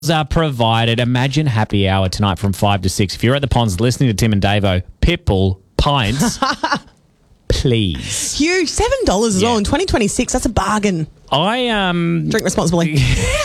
are provided. Imagine happy hour tonight from 5 to 6. If you're at the Ponds listening to Tim and Davo, Pitbull, pints, please. Huge. $7 as well in 2026. That's a bargain. Drink responsibly.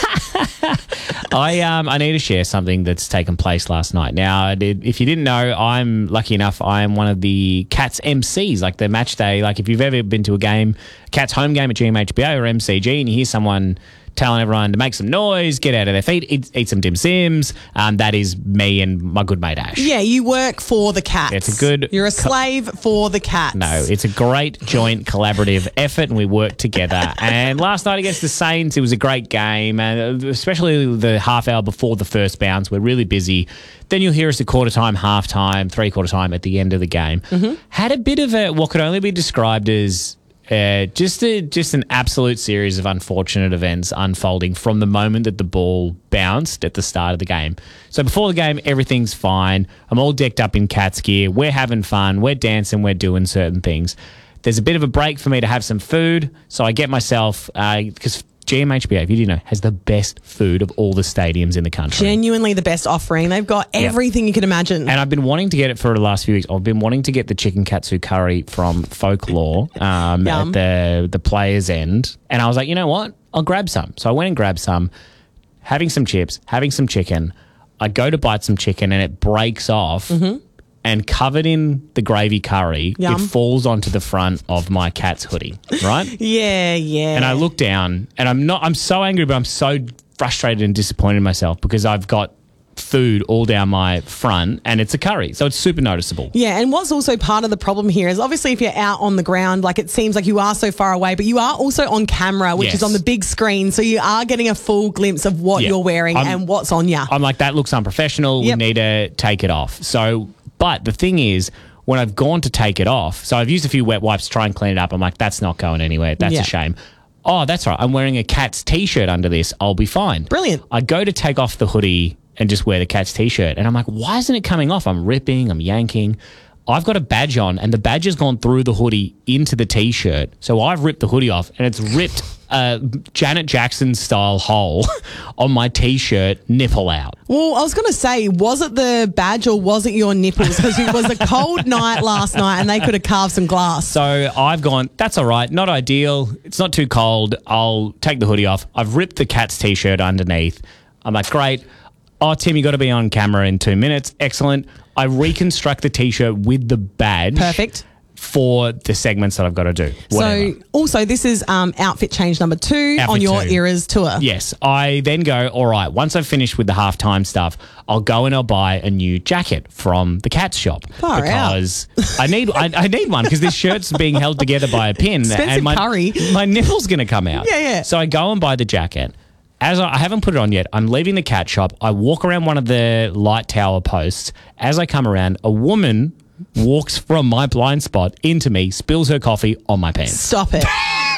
I need to share something that's taken place last night. Now, if you didn't know, I'm lucky enough, I am one of the Cats MCs, like the match day. Like if you've ever been to a game, Cats home game at GMHBA or MCG, and you hear someone telling everyone to make some noise, get out of their feet, eat some Dim Sims. That is me and my good mate Ash. Yeah, you work for the Cats. It's a good... You're a slave for the Cats. No, it's a great joint collaborative effort, and we work together. And last night against the Saints, it was a great game, and especially the half hour before the first bounce. We're really busy. Then you'll hear us at quarter time, half time, three-quarter time at the end of the game. Mm-hmm. Had a bit of what could only be described as just an absolute series of unfortunate events unfolding from the moment that the ball bounced at the start of the game. So before the game, everything's fine. I'm all decked up in Cats gear. We're having fun. We're dancing. We're doing certain things. There's a bit of a break for me to have some food. So I get myself, because GMHBA, if you didn't know, has the best food of all the stadiums in the country. Genuinely the best offering. They've got everything you can imagine. And I've been wanting to get it for the last few weeks. I've been wanting to get the chicken katsu curry from Folklore at the player's end. And I was like, you know what? I'll grab some. So I went and grabbed some, having some chips, having some chicken. I go to bite some chicken and it breaks off. Mm-hmm. And covered in the gravy curry, it falls onto the front of my Cats hoodie, right? Yeah. And I look down and I'm so angry, but I'm so frustrated and disappointed in myself because I've got food all down my front and it's a curry. So it's super noticeable. Yeah, and what's also part of the problem here is obviously if you're out on the ground, like it seems like you are so far away, but you are also on camera, which is on the big screen. So you are getting a full glimpse of what you're wearing and what's on you. I'm like, that looks unprofessional. We need to take it off. But the thing is, when I've gone to take it off, so I've used a few wet wipes to try and clean it up. I'm like, that's not going anywhere. That's a shame. Oh, that's right. I'm wearing a Cats T-shirt under this. I'll be fine. Brilliant. I go to take off the hoodie and just wear the Cats T-shirt. And I'm like, why isn't it coming off? I'm ripping, I'm yanking. I've got a badge on and the badge has gone through the hoodie into the T-shirt. So I've ripped the hoodie off and it's ripped a Janet Jackson style hole on my T-shirt, nipple out. Well, I was going to say, was it the badge or was it your nipples? Because it was a cold night last night and they could have carved some glass. So I've gone, that's all right, not ideal. It's not too cold. I'll take the hoodie off. I've ripped the Cats T-shirt underneath. I'm like, great. Oh, Tim, you got to be on camera in 2 minutes. Excellent. I reconstruct the T-shirt with the badge. Perfect. For the segments that I've got to do. Whatever. So also this is outfit change number 2 on your Eras tour. Yes. I then go, all right, once I've finished with the halftime stuff, I'll go and I'll buy a new jacket from the Cats shop. Far because I need one because this shirt's being held together by a pin. Expensive and curry. My nipple's going to come out. Yeah. So I go and buy the jacket. As I haven't put it on yet, I'm leaving the Cat shop. I walk around one of the light tower posts. As I come around, a woman walks from my blind spot into me, spills her coffee on my pants. Stop it.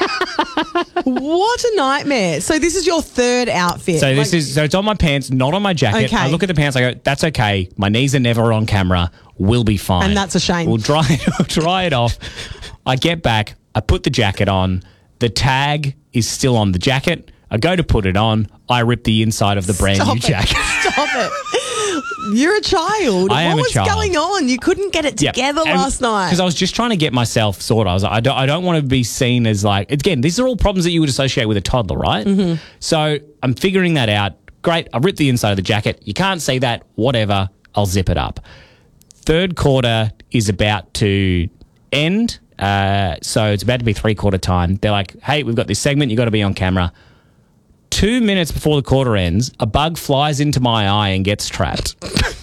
What a nightmare. So this is your third outfit. So it's on my pants, not on my jacket. Okay. I look at the pants, I go, that's okay. My knees are never on camera. We'll be fine. And that's a shame. We'll dry it off. I get back. I put the jacket on. The tag is still on the jacket. I go to put it on. I rip the inside of the brand new jacket. Stop it. You're a child. I am a child. What was going on? You couldn't get it together last night. Because I was just trying to get myself sorted. I was like, I don't want to be seen as like, again, these are all problems that you would associate with a toddler, right? Mm-hmm. So I'm figuring that out. Great. I ripped the inside of the jacket. You can't see that. Whatever. I'll zip it up. Third quarter is about to end. So it's about to be 3/4 time. They're like, hey, we've got this segment. You got to be on camera. 2 minutes before the quarter ends, a bug flies into my eye and gets trapped.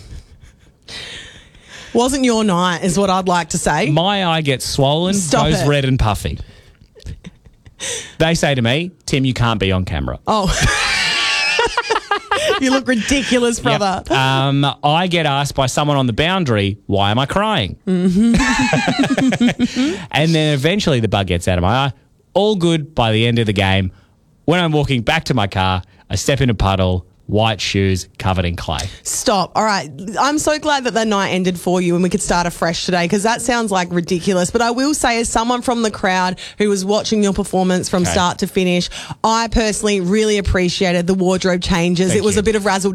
Wasn't your night, is what I'd like to say. My eye gets swollen, goes red and puffy. They say to me, Tim, you can't be on camera. Oh. You look ridiculous, brother. Yep. I get asked by someone on the boundary, why am I crying? Mm-hmm. And then eventually the bug gets out of my eye. All good by the end of the game. When I'm walking back to my car, I step in a puddle. white shoes covered in clay. Stop. All right. I'm so glad that the night ended for you and we could start afresh today, because that sounds like ridiculous. But I will say, as someone from the crowd who was watching your performance from start to finish, I personally really appreciated the wardrobe changes. It was a bit of razzle